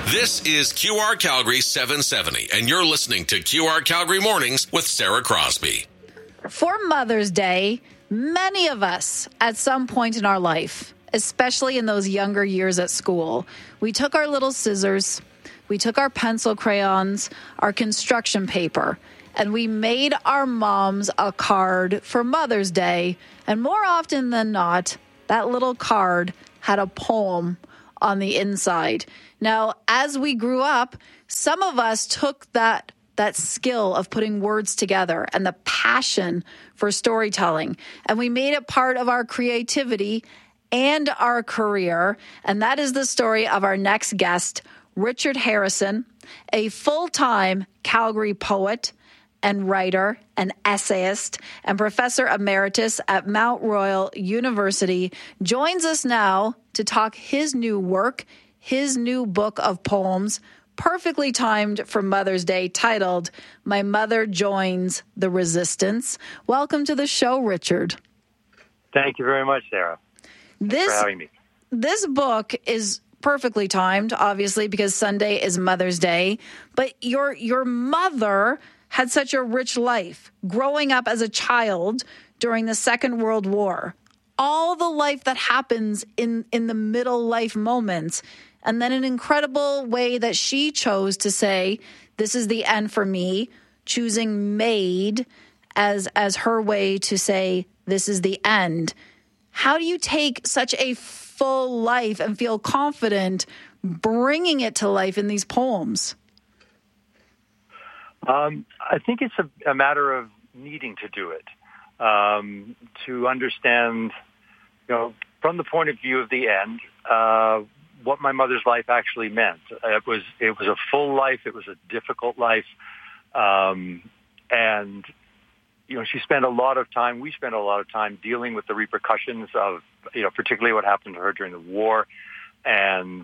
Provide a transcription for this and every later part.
This is QR Calgary 770, and you're listening to QR Calgary Mornings with Sarah Crosby. For Mother's Day, many of us at some point in our life, especially in those younger years at school, we took our little scissors, we took our pencil crayons, our construction paper, and we made our moms a card for Mother's Day. And more often than not, that little card had a poem on the inside. Now, as we grew up, some of us took that skill of putting words together and the passion for storytelling, and we made it part of our creativity and our career. And that is the story of our next guest, Richard Harrison, a full-time Calgary poet and writer and essayist and professor emeritus at Mount Royal University, joins us now to talk his new work, his new book of poems, perfectly timed for Mother's Day, titled My Mother Joins the Resistance. Welcome to the show, Richard. Thank you very much, Sarah. Thanks for having me. This book is perfectly timed, obviously, because Sunday is Mother's Day, but your mother had such a rich life growing up as a child during the Second World War. All the life that happens in the middle life moments, and then an incredible way that she chose to say, this is the end for me, choosing MAID as her way to say, this is the end. How do you take such a full life and feel confident bringing it to life in these poems? I think it's a matter of needing to do it, to understand, from the point of view of the end, what my mother's life actually meant. It was a full life. It was a difficult life. And, we spent a lot of time dealing with the repercussions of, particularly what happened to her during the war and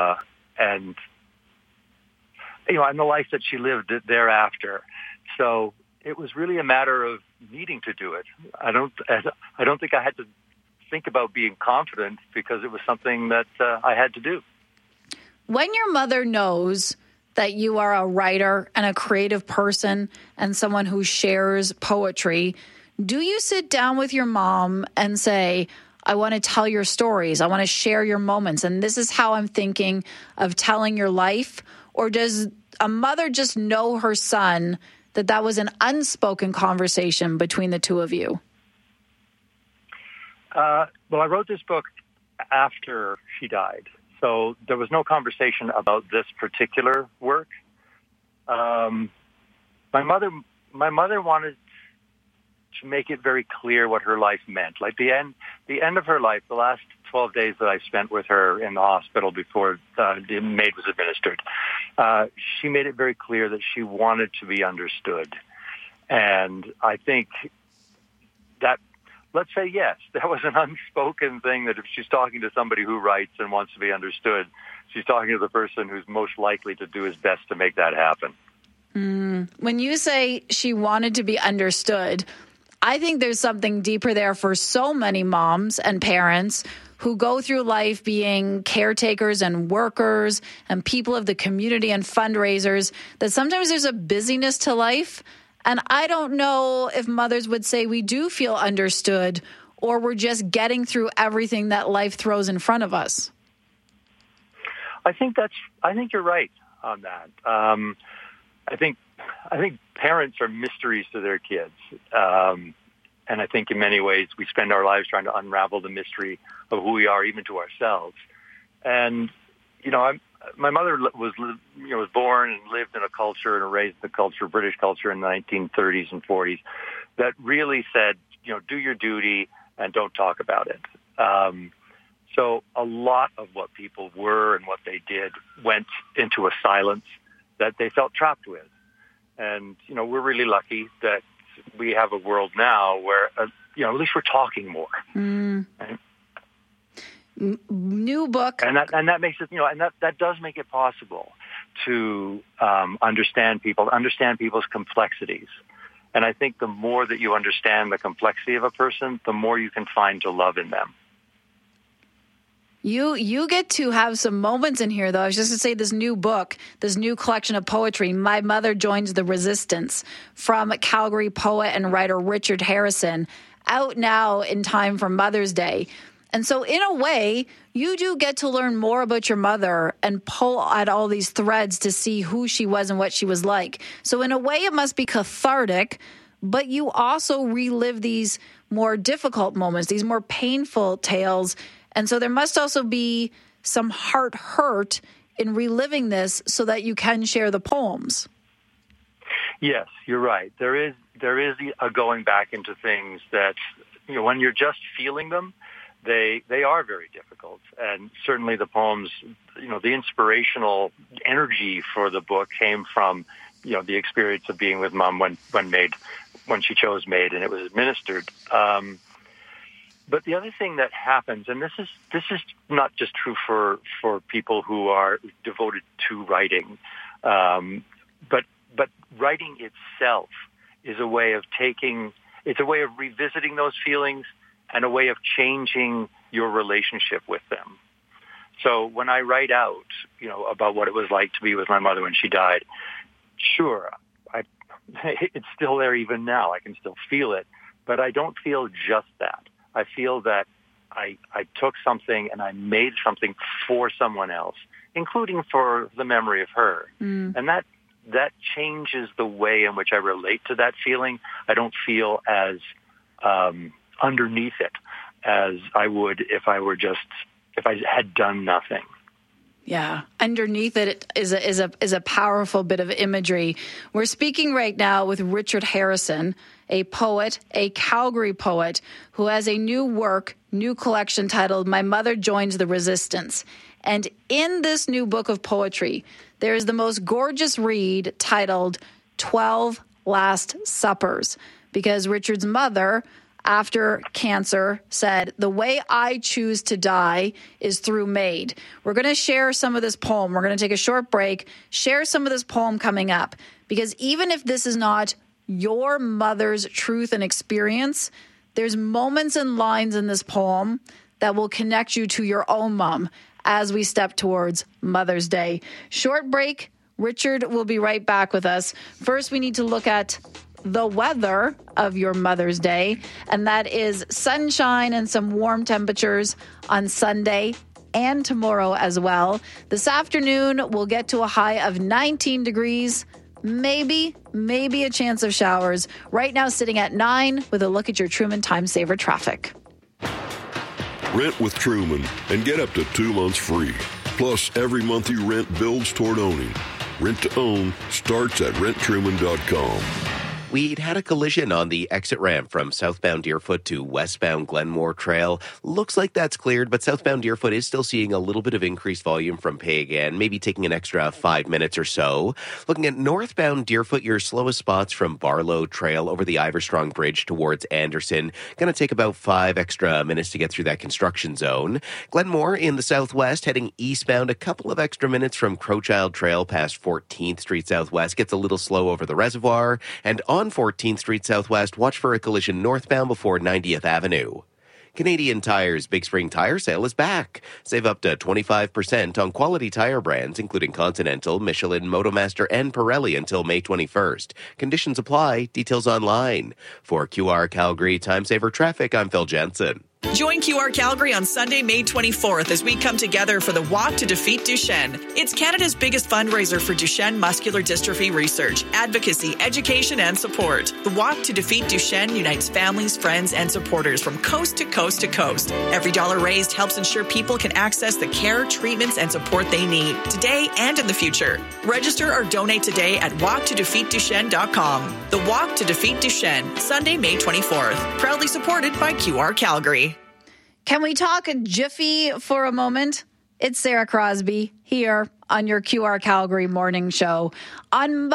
the life that she lived thereafter. So it was really a matter of needing to do it. I don't think I had to think about being confident, because it was something that I had to do. When your mother knows that you are a writer and a creative person and someone who shares poetry, do you sit down with your mom and say, I want to tell your stories, I want to share your moments, and this is how I'm thinking of telling your life? Or does a mother just know her son that was an unspoken conversation between the two of you? Well, I wrote this book after she died, so there was no conversation about this particular work. My mother wanted to make it very clear what her life meant. Like the end of her life, the last 12 days that I spent with her in the hospital before the MAID was administered, she made it very clear that she wanted to be understood. And I think that, let's say yes, that was an unspoken thing, that if she's talking to somebody who writes and wants to be understood, she's talking to the person who's most likely to do his best to make that happen. When you say she wanted to be understood, I think there's something deeper there for so many moms and parents who go through life being caretakers and workers and people of the community and fundraisers, that sometimes there's a busyness to life. And I don't know if mothers would say we do feel understood, or we're just getting through everything that life throws in front of us. I think you're right on that. I think parents are mysteries to their kids. And I think in many ways we spend our lives trying to unravel the mystery of who we are, even to ourselves. And, my mother was born and lived in a culture and raised in the culture, British culture in the 1930s and 40s, that really said, do your duty and don't talk about it. So a lot of what people were and what they did went into a silence that they felt trapped with. And, we're really lucky that we have a world now where, at least we're talking more. Right? New book. And that makes it, and that does make it possible to understand people's complexities. And I think the more that you understand the complexity of a person, the more you can find to love in them. You get to have some moments in here, though. I was just going to say this new book, this new collection of poetry, My Mother Joins the Resistance, from Calgary poet and writer Richard Harrison, out now in time for Mother's Day. And so in a way, you do get to learn more about your mother and pull at all these threads to see who she was and what she was like. So in a way, it must be cathartic, but you also relive these more difficult moments, these more painful tales. And so there must also be some heart hurt in reliving this so that you can share the poems. Yes, you're right. There is a going back into things that, when you're just feeling them, they are very difficult. And certainly the poems, the inspirational energy for the book came from, the experience of being with Mom when she chose MAID and it was administered. But the other thing that happens, and this is not just true for people who are devoted to writing, but writing itself is a way of revisiting those feelings and a way of changing your relationship with them. So when I write out, about what it was like to be with my mother when she died, sure, it's still there even now. I can still feel it, but I don't feel just that. I feel that I took something and I made something for someone else, including for the memory of her. And that changes the way in which I relate to that feeling. I don't feel as underneath it as I would if I had done nothing. Yeah, underneath it is a powerful bit of imagery. We're speaking right now with Richard Harrison, a poet, a Calgary poet, who has a new collection titled My Mother Joins the Resistance. And in this new book of poetry, there is the most gorgeous read titled 12 Last Suppers, because Richard's mother, after cancer, said, the way I choose to die is through MAID. We're going to share some of this poem. We're going to take a short break, share some of this poem coming up, because even if this is not your mother's truth and experience, there's moments and lines in this poem that will connect you to your own mom as we step towards Mother's Day. Short break. Richard will be right back with us. First, we need to look at the weather of your Mother's Day, and that is sunshine and some warm temperatures on Sunday and tomorrow as well. This afternoon, we'll get to a high of 19 degrees, maybe a chance of showers. Right now, sitting at 9 with a look at your Truman Time Saver traffic. Rent with Truman and get up to 2 months free. Plus, every month you rent builds toward owning. Rent to own starts at renttruman.com. We'd had a collision on the exit ramp from southbound Deerfoot to westbound Glenmore Trail. Looks like that's cleared, but southbound Deerfoot is still seeing a little bit of increased volume from Pay Again, maybe taking an extra 5 minutes or so. Looking at northbound Deerfoot, your slowest spots from Barlow Trail over the Iverstrong Bridge towards Anderson. Going to take about 5 extra minutes to get through that construction zone. Glenmore in the southwest, heading eastbound, a couple of extra minutes from Crowchild Trail past 14th Street Southwest. Gets a little slow over the reservoir. And on 14th Street Southwest, watch for a collision northbound before 90th Avenue. Canadian Tire's Big Spring Tire Sale is back. Save up to 25% on quality tire brands, including Continental, Michelin, Motomaster, and Pirelli until May 21st. Conditions apply. Details online. For QR Calgary Time Saver Traffic, I'm Phil Jensen. Join QR Calgary on Sunday, May 24th as we come together for the Walk to Defeat Duchenne. It's Canada's biggest fundraiser for Duchenne muscular dystrophy research, advocacy, education, and support. The Walk to Defeat Duchenne unites families, friends, and supporters from coast to coast to coast. Every dollar raised helps ensure people can access the care, treatments, and support they need today and in the future. Register or donate today at walktodefeatduchenne.com. The Walk to Defeat Duchenne, Sunday, May 24th. Proudly supported by QR Calgary. Can we talk Jiffy for a moment? It's Sarah Crosby here on your QR Calgary morning show. On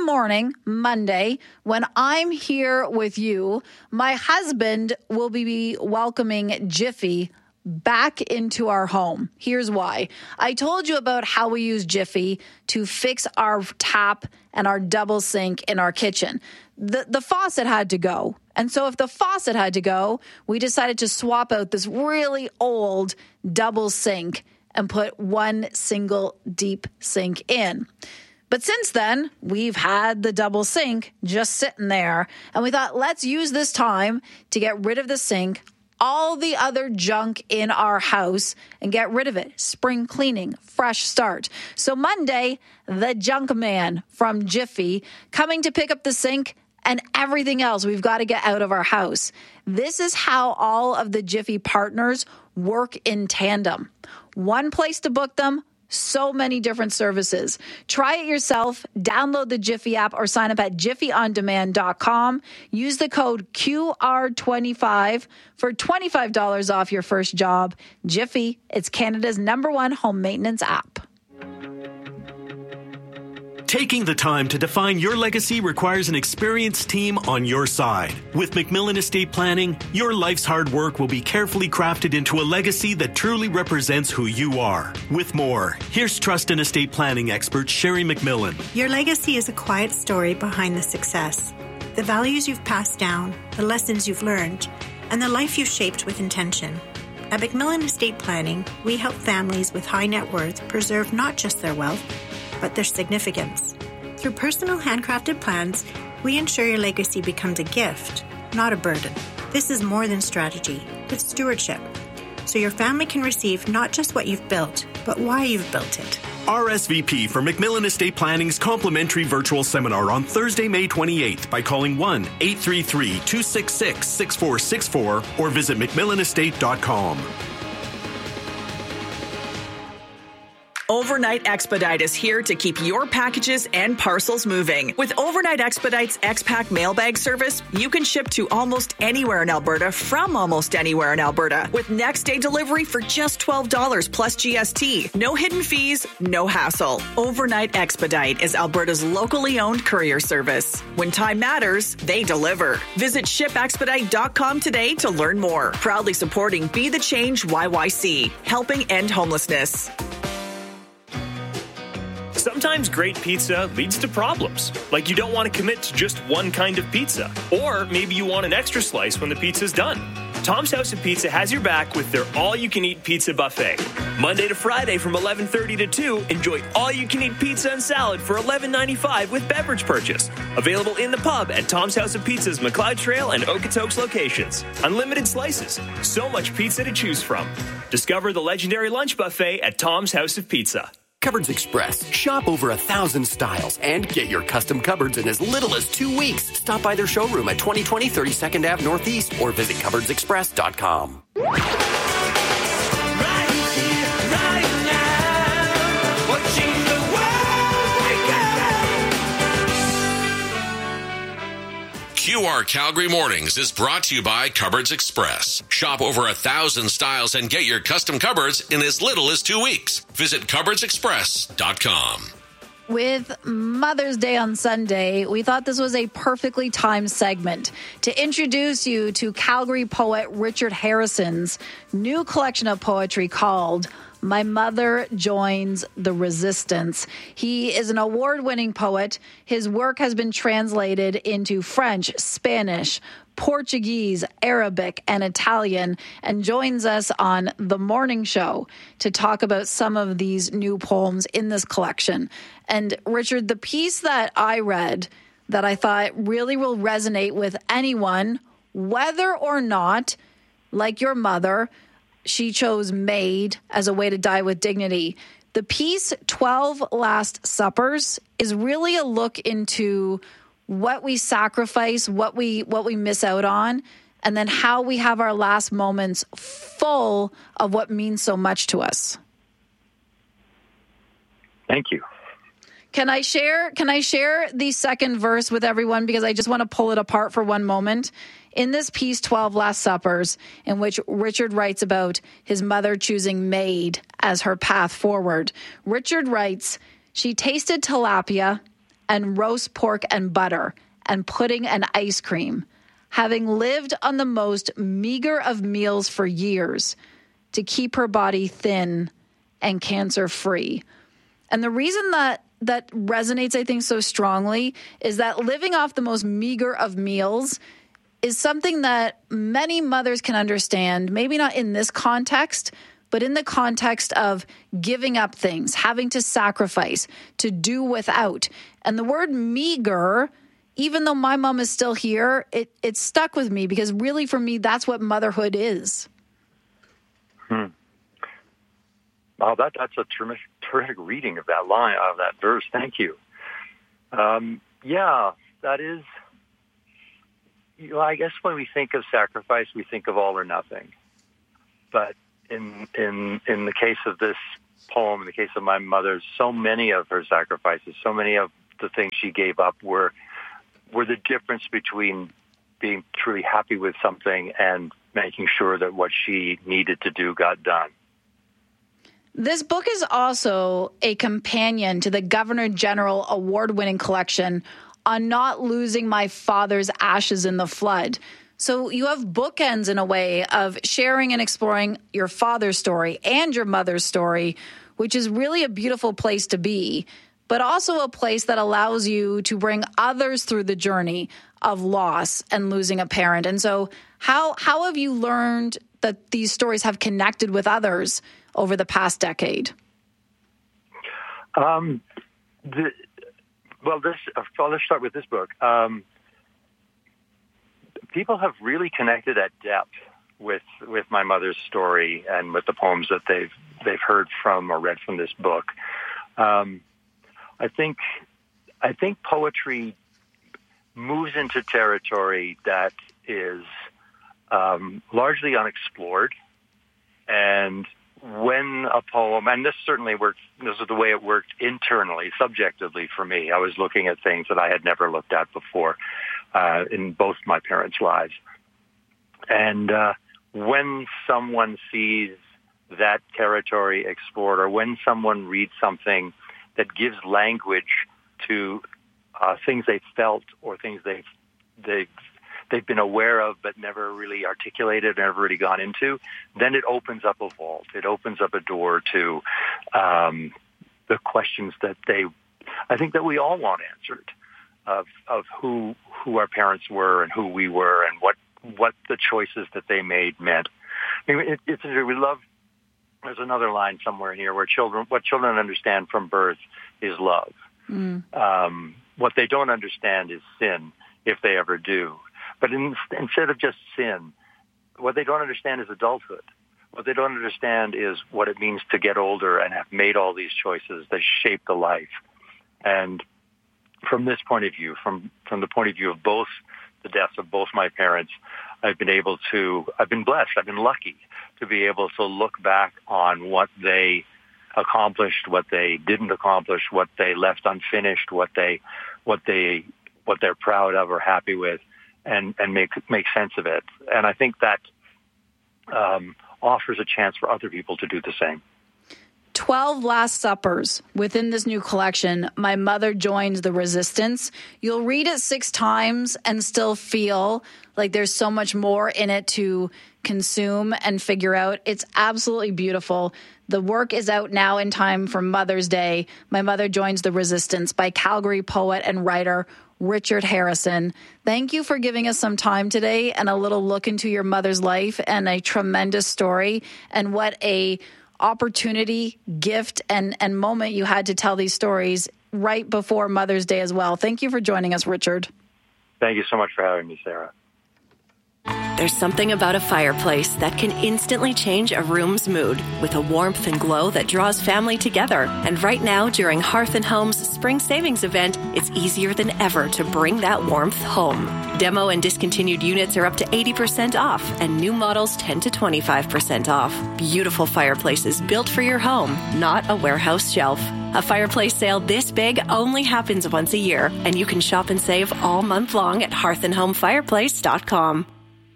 Monday, when I'm here with you, my husband will be welcoming Jiffy back into our home. Here's why. I told you about how we use Jiffy to fix our tap and our double sink in our kitchen. The faucet had to go. And so if the faucet had to go, we decided to swap out this really old double sink and put one single deep sink in. But since then, we've had the double sink just sitting there. And we thought, let's use this time to get rid of the sink, all the other junk in our house, and get rid of it. Spring cleaning, fresh start. So Monday, the junk man from Jiffy coming to pick up the sink and everything else we've got to get out of our house. This is how all of the Jiffy partners work in tandem. One place to book them, so many different services. Try it yourself. Download the Jiffy app or sign up at jiffyondemand.com. Use the code QR25 for $25 off your first job. Jiffy, it's Canada's #1 home maintenance app. Taking the time to define your legacy requires an experienced team on your side. With McMillan Estate Planning, your life's hard work will be carefully crafted into a legacy that truly represents who you are. With more, here's trust and estate planning expert Sherry McMillan. Your legacy is a quiet story behind the success. The values you've passed down, the lessons you've learned, and the life you've shaped with intention. At McMillan Estate Planning, we help families with high net worth preserve not just their wealth, but their significance. Through personal handcrafted plans, we ensure your legacy becomes a gift, not a burden. This is more than strategy, it's stewardship. So your family can receive not just what you've built, but why you've built it. RSVP for McMillan Estate Planning's complimentary virtual seminar on Thursday, May 28th by calling 1-833-266-6464 or visit McMillanestate.com. Overnight Expedite is here to keep your packages and parcels moving. With Overnight Expedite's X-Pack mailbag service, you can ship to almost anywhere in Alberta from almost anywhere in Alberta with next day delivery for just $12 plus GST. No hidden fees, no hassle. Overnight Expedite is Alberta's locally owned courier service. When time matters, they deliver. Visit shipexpedite.com today to learn more. Proudly supporting Be the Change YYC, helping end homelessness. Sometimes great pizza leads to problems, like you don't want to commit to just one kind of pizza, or maybe you want an extra slice when the pizza's done. Tom's House of Pizza has your back with their all-you-can-eat pizza buffet. Monday to Friday from 11:30 to 2, enjoy all-you-can-eat pizza and salad for $11.95 with beverage purchase. Available in the pub at Tom's House of Pizza's McLeod Trail and Okotoks locations. Unlimited slices, so much pizza to choose from. Discover the legendary lunch buffet at Tom's House of Pizza. Cupboards Express. Shop over 1,000 styles and get your custom cupboards in as little as 2 weeks. Stop by their showroom at 2020 32nd Ave Northeast or visit cupboardsexpress.com. QR Calgary Mornings is brought to you by Cupboards Express. Shop over 1,000 styles and get your custom cupboards in as little as 2 weeks. Visit cupboardsexpress.com. With Mother's Day on Sunday, we thought this was a perfectly timed segment to introduce you to Calgary poet Richard Harrison's new collection of poetry called My Mother Joins the Resistance. He is an award-winning poet. His work has been translated into French, Spanish, Portuguese, Arabic, and Italian, and joins us on The Morning Show to talk about some of these new poems in this collection. And Richard, the piece that I read that I thought really will resonate with anyone, whether or not, like your mother, she chose maid as a way to die with dignity. The piece 12 Last Suppers is really a look into what we sacrifice, what we miss out on, and then how we have our last moments full of what means so much to us. Thank you. Can I share the second verse with everyone, because I just want to pull it apart for one moment? In this piece, 12 Last Suppers, in which Richard writes about his mother choosing maid as her path forward, Richard writes, "She tasted tilapia and roast pork and butter and pudding and ice cream, having lived on the most meager of meals for years. to keep her body thin and cancer-free. And the reason that resonates, I think, so strongly is that living off the most meager of meals is something that many mothers can understand, maybe not in this context, but in the context of giving up things, having to sacrifice, to do without. And the word meager, even though my mom is still here, it stuck with me because really for me, that's what motherhood is. Wow, that's a terrific reading of that line, of that verse. Thank you. Yeah, that is, I guess when we think of sacrifice, we think of all or nothing. But in the case of this poem, in the case of my mother, so many of her sacrifices, so many of the things she gave up were the difference between being truly happy with something and making sure that what she needed to do got done. This book is also a companion to the Governor General award-winning collection on not losing my father's ashes in the flood. So you have bookends in a way of sharing and exploring your father's story and your mother's story, which is really a beautiful place to be, but also a place that allows you to bring others through the journey of loss and losing a parent. And so how have you learned that these stories have connected with others over the past decade? Let's start with this book. People have really connected at depth with my mother's story and with the poems that they've heard from or read from this book. I think poetry moves into territory that is largely unexplored, and when a poem, and this certainly worked, this is the way it worked internally, subjectively for me. I was looking at things that I had never looked at before in both my parents' lives. And when someone sees that territory explored, or when someone reads something that gives language to things they've felt or things they've been aware of but never really articulated, never really gone into, then it opens up a vault. It opens up a door to the questions that I think that we all want answered of who our parents were and who we were and what the choices that they made meant. I mean, we love. There's another line somewhere in here where what children understand from birth is love. What they don't understand is sin, if they ever do. But instead of just sin, what they don't understand is adulthood. What they don't understand is what it means to get older and have made all these choices that shape the life. And from this point of view, from the point of view of both the deaths of both my parents, I've been blessed, I've been lucky to be able to look back on what they accomplished, what they didn't accomplish, what they left unfinished, what they're proud of or happy with, and make sense of it. And I think that offers a chance for other people to do the same. 12 Last Suppers within this new collection. My Mother Joins the Resistance. You'll read it 6 times and still feel like there's so much more in it to consume and figure out. It's absolutely beautiful. The work is out now in time for Mother's Day. My Mother Joins the Resistance by Calgary poet and writer Richard Harrison. Thank you for giving us some time today and a little look into your mother's life and a tremendous story, and what a opportunity, gift, and moment you had to tell these stories right before Mother's Day as well. Thank you for joining us, Richard. Thank you so much for having me, Sarah. There's something about a fireplace that can instantly change a room's mood with a warmth and glow that draws family together. And right now, during Hearth & Home's Spring Savings event, it's easier than ever to bring that warmth home. Demo and discontinued units are up to 80% off, and new models 10 to 25% off. Beautiful fireplaces built for your home, not a warehouse shelf. A fireplace sale this big only happens once a year, and you can shop and save all month long at hearthandhomefireplace.com.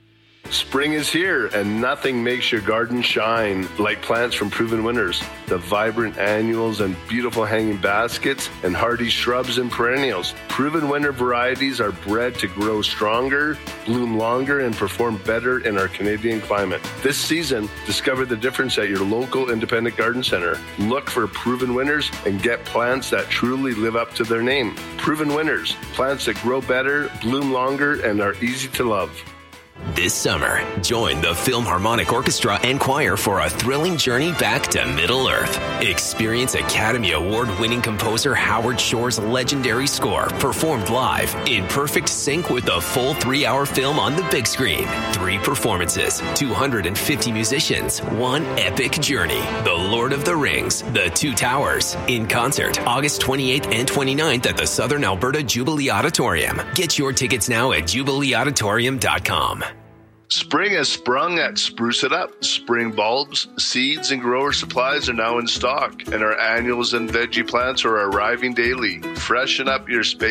Spring is here, and nothing makes your garden shine like plants from Proven Winners. The vibrant annuals and beautiful hanging baskets and hardy shrubs and perennials. Proven Winner varieties are bred to grow stronger, bloom longer, and perform better in our Canadian climate. This season, discover the difference at your local independent garden center. Look for Proven Winners and get plants that truly live up to their name. Proven Winners, plants that grow better, bloom longer, and are easy to love. This summer, join the Philharmonic Orchestra and Choir for a thrilling journey back to Middle-earth. Experience Academy Award-winning composer Howard Shore's legendary score performed live in perfect sync with the full 3-hour film on the big screen. 3 performances, 250 musicians, one epic journey. The Lord of the Rings, The Two Towers, in concert August 28th and 29th at the Southern Alberta Jubilee Auditorium. Get your tickets now at jubileeauditorium.com. Spring has sprung at Spruce It Up. Spring bulbs, seeds, and grower supplies are now in stock, and our annuals and veggie plants are arriving daily. Freshen up your space